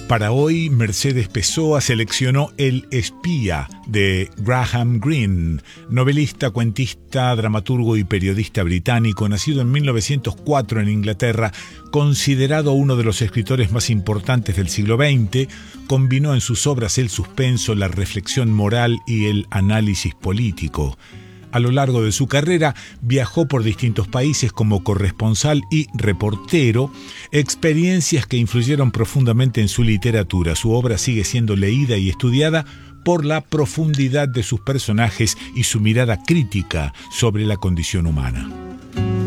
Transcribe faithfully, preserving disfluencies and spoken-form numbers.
Para hoy, Mercedes Pessoa seleccionó El espía de Graham Greene, novelista, cuentista, dramaturgo y periodista británico, nacido en mil novecientos cuatro en Inglaterra, considerado uno de los escritores más importantes del siglo veinte, combinó en sus obras el suspenso, la reflexión moral y el análisis político. A lo largo de su carrera viajó por distintos países como corresponsal y reportero, experiencias que influyeron profundamente en su literatura. Su obra sigue siendo leída y estudiada por la profundidad de sus personajes y su mirada crítica sobre la condición humana.